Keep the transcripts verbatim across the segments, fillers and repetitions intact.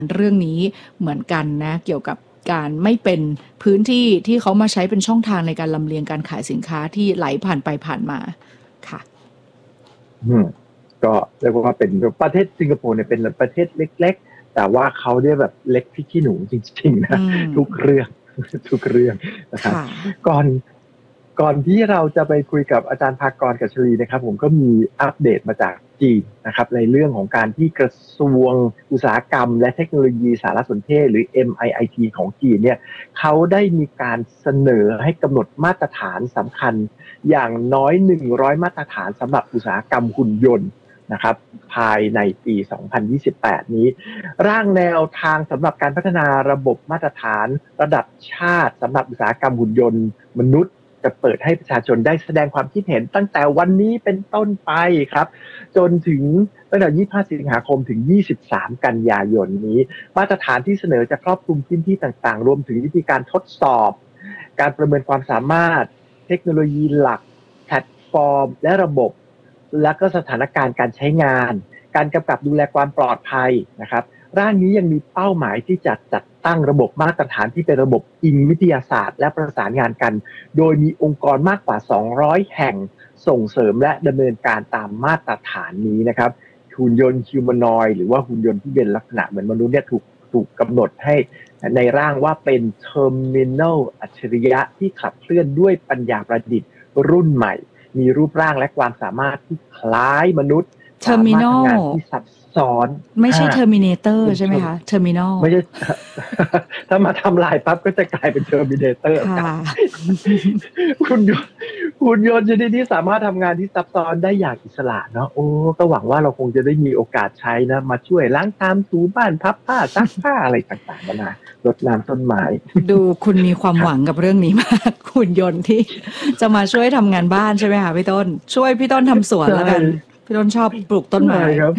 เรื่องนี้เหมือนกันนะเกี่ยวกับการไม่เป็นพื้นที่ที่เขามาใช้เป็นช่องทางในการลำเลียงการขายสินค้าที่ไหลผ่านไปผ่านมาค่ะอืมก็เรียกว่าเป็นประเทศสิงคโปร์เนี่ยเป็นประเทศเล็กๆแต่ว่าเขาเนี่ยแบบเล็กพี่ขี้หนูจริงๆนะทุกเรื่องทุกเรื่องนะครับก่อนก่อนที่เราจะไปคุยกับอาจารย์ภากร กัชลีนะครับผมก็มีอัปเดตมาจากจีนนะครับในเรื่องของการที่กระทรวงอุตสาหกรรมและเทคโนโลยีสารสนเทศหรือ เอ็ม ไอ ไอ ที ของจีนเนี่ยเขาได้มีการเสนอให้กำหนดมาตรฐานสำคัญอย่างน้อยหนึ่งร้อยมาตรฐานสำหรับอุตสาหกรรมหุ่นยนต์นะครับภายในปีสองพันยี่สิบแปดนี้ร่างแนวทางสำหรับการพัฒนาระบบมาตรฐานระดับชาติสำหรับอุตสาหกรรมหุ่นยนต์มนุษย์จะเปิดให้ประชาชนได้แสดงความคิดเห็นตั้งแต่วันนี้เป็นต้นไปครับจนถึงตั้งแต่ยี่สิบห้าสิงหาคมถึงยี่สิบสามกันยายนนี้มาตรฐานที่เสนอจะครอบคลุมพื้นที่ต่างๆรวมถึงวิธีการทดสอบการประเมินความสามารถเทคโนโลยีหลักแพลตฟอร์มและระบบและก็สถานการณ์การใช้งานการกำกับดูแลความปลอดภัยนะครับร่างนี้ยังมีเป้าหมายที่จะจัดตั้งระบบมาตรฐานที่เป็นระบบอิงวิทยาศาสตร์และประสานงานกันโดยมีองค์กรมากกว่าสองร้อยแห่งส่งเสริมและดำเนินการตามมาตรฐานนี้นะครับหุ่นยนต์ฮิวแมนอยด์หรือว่าหุ่นยนต์ที่เป็นลักษณะเหมือนมนุษย์เนี่ยถูกถูกกำหนดให้ในร่างว่าเป็นเทอร์มินอลอัจฉริยะที่ขับเคลื่อนด้วยปัญญาประดิษฐ์รุ่นใหม่มีรูปร่างและความสามารถที่คล้ายมนุษย์เทอร์มินอลที่ซับซ้อนไม่ใช่เทอร์มิเนเตอร์ใช่ไหมคะเทอร์มินอลไม่ใช่ถ้ามาทำลายปั๊บก็จะกลายเป็นเทอร์มิเนเตอร์ค่ะคุณยนต์คุณยนต์ชนิดนี้สามารถทำงานที่ซับซ้อนได้อย่างอิสระเนาะโอ้ก็หวังว่าเราคงจะได้มีโอกาสใช้นะมาช่วยล้างชามถูบ้านพับผ้าซักผ้าอะไรต่างๆนะรดน้ำต้นไม้ดูคุณมีความหวังกับเรื่องนี้มากหุ่นยนต์ที่จะมาช่วยทำงานบ้านใช่ไหมคะพี่ต้นช่วยพี่ต้นทำสวนแล้วกันพี่ต้นชอบปลูกต้นไม้ครับ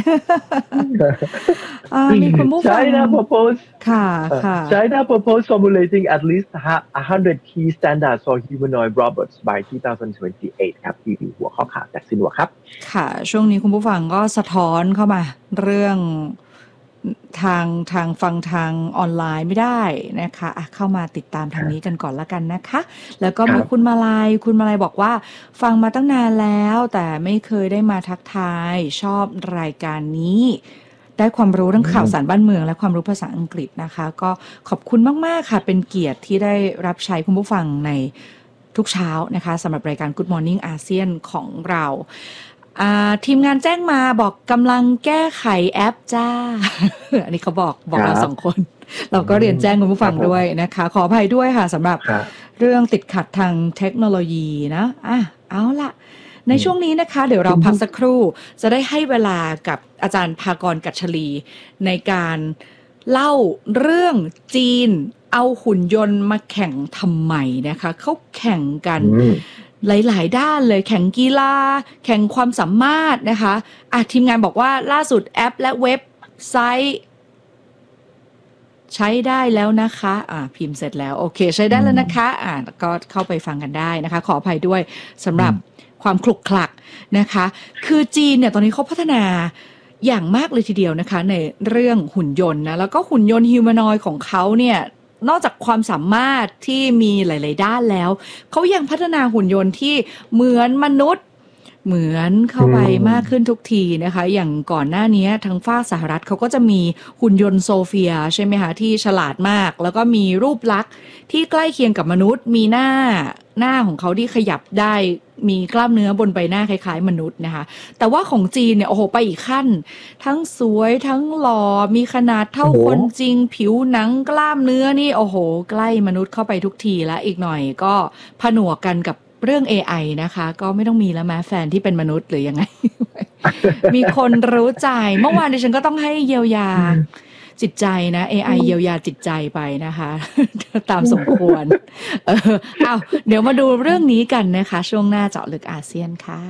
มีคุณผู้ฟัง China propose ค่ะค่ะ China propose formulating at least one hundred key standards for humanoid robots by twenty twenty-eight ครับที่หัวข้อข่าวจากซินหัวครับค่ะช่วงนี้คุณผู้ฟังก็สะท้อนเข้ามาเรื่องทางทางฟังทางออนไลน์ไม่ได้นะคะอ่ะเข้ามาติดตามทางนี้กันก่อนละกันนะคะแล้วก็มีคุณมาลัยคุณมาลัยบอกว่าฟังมาตั้งนานแล้วแต่ไม่เคยได้มาทักทายชอบรายการนี้ได้ความรู้เรื่องข่าวสารบ้านเมืองและความรู้ภาษาอังกฤษนะคะก็ขอบคุณมากๆค่ะเป็นเกียรติที่ได้รับใช้คุณผู้ฟังในทุกเช้านะคะสำหรับรายการ Good Morning อาเซียนของเราทีมงานแจ้งมาบอกกำลังแก้ไขแอปจ้า อันนี้เขาบอกบอกเราสองคนเราก็เรียนแจ้งคุณผู้ฟังด้วยนะคะขออภัยด้วยค่ะสำหรับเรื่องติดขัดทางเทคโนโลยีนะอ่ะเอาล่ะในช่วงนี้นะคะเดี๋ยวเราพักสักครู่จะได้ให้เวลากับอาจารย์ภากร กัชลีในการเล่าเรื่องจีนเอาหุ่นยนต์มาแข่งทำไมนะคะเขาแข่งกันหลายๆด้านเลยแข่งกีฬาแข่งความสามารถนะคะอ่ะทีมงานบอกว่าล่าสุดแอปและเว็บไซต์ใช้ได้แล้วนะคะอ่ะพิมพ์เสร็จแล้วโอเคใช้ได้แล้วนะคะอ่ะก็เข้าไปฟังกันได้นะคะขออภัยด้วยสำหรับความคลุกคลักนะคะคือจีนเนี่ยตอนนี้เขาพัฒนาอย่างมากเลยทีเดียวนะคะในเรื่องหุ่นยนต์นะแล้วก็หุ่นยนต์ฮิวแมนอยด์ของเขาเนี่ยนอกจากความสามารถที่มีหลายๆด้านแล้วเขายังพัฒนาหุ่นยนต์ที่เหมือนมนุษย์เหมือนเข้าไปมากขึ้นทุกทีนะคะอย่างก่อนหน้านี้ทางฝั่งสหรัฐเขาก็จะมีหุ่นยนต์โซเฟียใช่ไหมคะที่ฉลาดมากแล้วก็มีรูปลักษณ์ที่ใกล้เคียงกับมนุษย์มีหน้าหน้าของเขาที่ขยับได้มีกล้ามเนื้อบนใบหน้าคล้ายๆมนุษย์นะคะแต่ว่าของจีนเนี่ยโอ้โหไปอีกขั้นทั้งสวยทั้งหล่อมีขนาดเท่าคนจริงผิวหนังกล้ามเนื้อนี่โอ้โหใกล้มนุษย์เข้าไปทุกทีแล้วอีกหน่อยก็ผนวกกันกับเรื่อง เอ ไอ นะคะก็ไม่ต้องมีแล้วแม้แฟนที่เป็นมนุษย์หรือยังไง มีคนรู้ใจเมื่อวานดิฉันก็ต้องให้เยียวยาจิตใจนะ เอ ไอ เยียวยาจิตใจไปนะคะตามสมควรเออเอาเดี๋ยวมาดูเรื่องนี้กันนะคะช่วงหน้าเจาะลึกอาเซียนค่ะ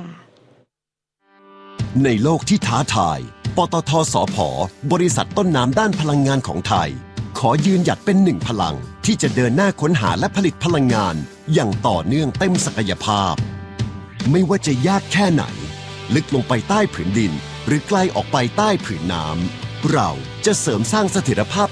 ในโลกที่ท้าทายปตท.สผ.บริษัทต้นน้ำด้านพลังงานของไทยขอยืนหยัดเป็นหนึ่งพลังที่จะเดินหน้าค้นหาและผลิตพลังงานอย่างต่อเนื่องเต็มศักยภาพไม่ว่าจะยากแค่ไหนลึกลงไปใต้ผืนดินหรือไกลออกไปใต้ผืนน้ำเราจะเสริมสร้างเสถียรภาพ